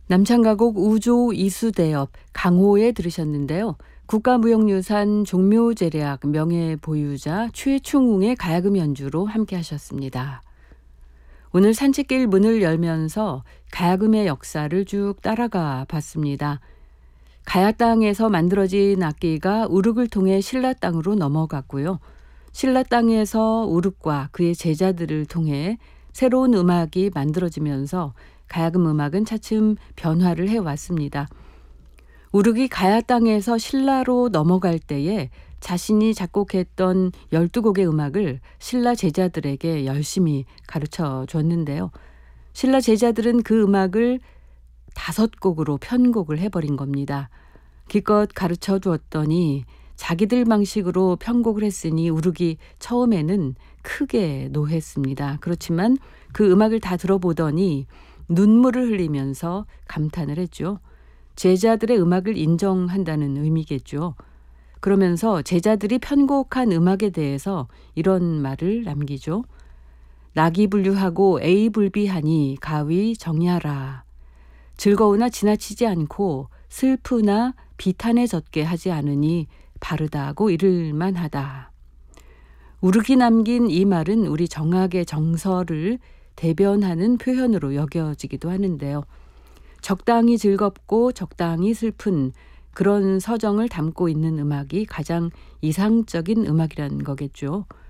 남창가곡 우조 이수대업 강호에 들으셨는데요. 국가무형유산 종묘제례악 명예보유자 최충웅의 가야금 연주로 함께 하셨습니다. 오늘 산책길 문을 열면서 가야금의 역사를 쭉 따라가 봤습니다. 가야 땅에서 만들어진 악기가 우륵을 통해 신라 땅으로 넘어갔고요. 신라 땅에서 우륵과 그의 제자들을 통해 새로운 음악이 만들어지면서 가야금 음악은 차츰 변화를 해왔습니다. 우륵이 가야 땅에서 신라로 넘어갈 때에 자신이 작곡했던 12곡의 음악을 신라 제자들에게 열심히 가르쳐 줬는데요. 신라 제자들은 그 음악을 5곡으로 편곡을 해버린 겁니다. 기껏 가르쳐 주었더니 자기들 방식으로 편곡을 했으니 우륵이 처음에는 크게 노했습니다. 그렇지만 그 음악을 다 들어보더니 눈물을 흘리면서 감탄을 했죠. 제자들의 음악을 인정한다는 의미겠죠. 그러면서 제자들이 편곡한 음악에 대해서 이런 말을 남기죠. 낙이 분류하고 애이불비하니 가위 정야라. 즐거우나 지나치지 않고 슬프나 비탄해졌게 하지 않으니 바르다고 이를만하다. 우륵이 남긴 이 말은 우리 정악의 정서를 대변하는 표현으로 여겨지기도 하는데요. 적당히 즐겁고 적당히 슬픈 그런 서정을 담고 있는 음악이 가장 이상적인 음악이라는 거겠죠.